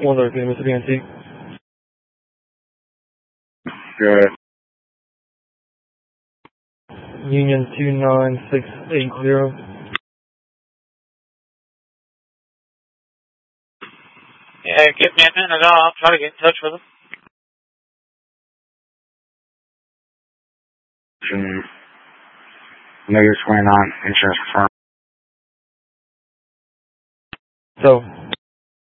Wonder, can you Mr. BNC? Good. Union 29680. Yeah, get me a minute. I'll try to get in touch with them. Know what's going on. Insurance firm. So,